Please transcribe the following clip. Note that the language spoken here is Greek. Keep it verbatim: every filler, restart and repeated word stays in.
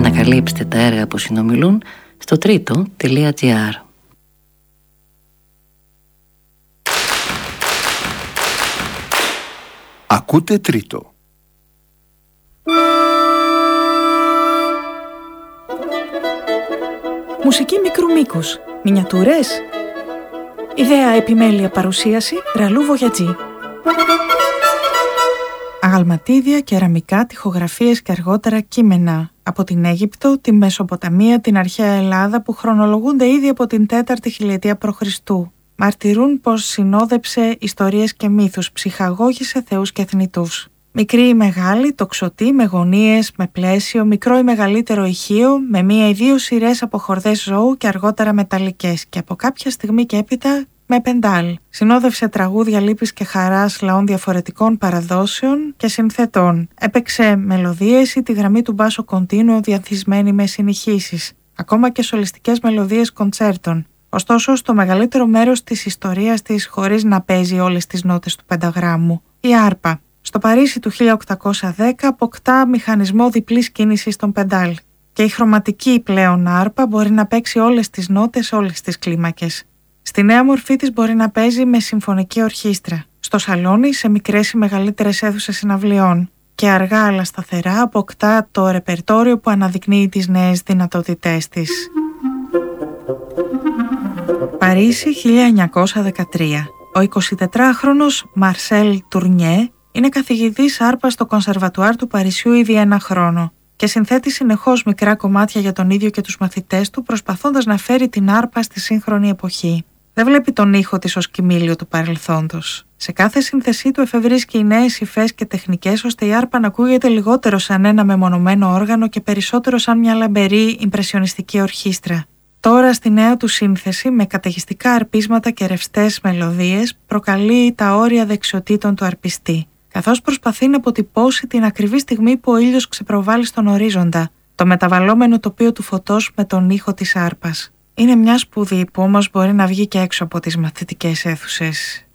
Ανακαλύψτε τα έργα που συνομιλούν στο τρίτο τελεία τζι άρ. Ακούτε Τρίτο. Μουσική μικρού μήκους. Μινιατούρες. Ιδέα, επιμέλεια, παρουσίαση Ραλού Βογιατζή. Αγαλματίδια, κεραμικά, τοιχογραφίες και αργότερα κείμενα από την Αίγυπτο, τη Μεσοποταμία, την αρχαία Ελλάδα που χρονολογούνται ήδη από την τέταρτη χιλιετία π.Χ. Μαρτυρούν πως συνόδεψε ιστορίες και μύθους, ψυχαγώγησε θεούς και θνητούς. Μικρή ή μεγάλη, τοξωτή, με γωνίες, με πλαίσιο, μικρό ή μεγαλύτερο ηχείο, με μία ή δύο σειρές από χορδές ζώου και αργότερα μεταλλικές και από κάποια στιγμή και έπειτα με πεντάλ. Συνόδευσε τραγούδια λύπης και χαράς λαών διαφορετικών παραδόσεων και συνθετών. Έπαιξε μελωδίες ή τη γραμμή του μπάσο κοντίνουο διαθυσμένη με συνηχήσεις, ακόμα και σολιστικές μελωδίες κοντσέρτων. Ωστόσο, στο μεγαλύτερο μέρος της ιστορίας της, χωρίς να παίζει όλες τις νότες του πενταγράμμου, η άρπα. Στο Παρίσι του χίλια οκτακόσια δέκα αποκτά μηχανισμό διπλής κίνησης των πεντάλ και η χρωματική πλέον άρπα μπορεί να παίξει όλες τις νότες σε όλες τις κλίμακες. Στη νέα μορφή της μπορεί να παίζει με συμφωνική ορχήστρα, στο σαλόνι, σε μικρές ή μεγαλύτερες αίθουσες συναυλιών και αργά αλλά σταθερά αποκτά το ρεπερτόριο που αναδεικνύει τις νέες δυνατότητές της. Παρίσι χίλια εννιακόσια δεκατρία. Ο εικοσιτετράχρονος Μαρσέλ Τουρνιέ είναι καθηγητής άρπας στο Κονσερβατουάρ του Παρισιού ήδη ένα χρόνο και συνθέτει συνεχώς μικρά κομμάτια για τον ίδιο και τους μαθητές του, προσπαθώντας να φέρει την άρπα στη σύγχρονη εποχή. Δεν βλέπει τον ήχο της ως κοιμήλιο του παρελθόντος. Σε κάθε σύνθεσή του εφευρίσκει νέες υφές και τεχνικές ώστε η άρπα να ακούγεται λιγότερο σαν ένα μεμονωμένο όργανο και περισσότερο σαν μια λαμπερή ιμπρεσιονιστική ορχήστρα. Τώρα στη νέα του σύνθεση με καταιγιστικά αρπίσματα και ρευστές μελωδίες προκαλεί τα όρια δεξιοτήτων του αρπιστή, καθώς προσπαθεί να αποτυπώσει την ακριβή στιγμή που ο ήλιος ξεπροβάλλει στον ορίζοντα, το μεταβαλλόμενο τοπίο του φωτός με τον ήχο της άρπας. Είναι μια σπουδή που όμως μπορεί να βγει και έξω από τις μαθητικές αίθουσες.